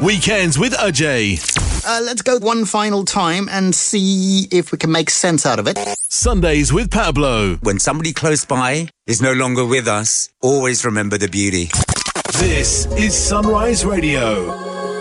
Weekends with Ajay. Let's go one final time and see if we can make sense out of it. Sundays with Pablo. When somebody close by is no longer with us, always remember the beauty. This is Sunrise Radio.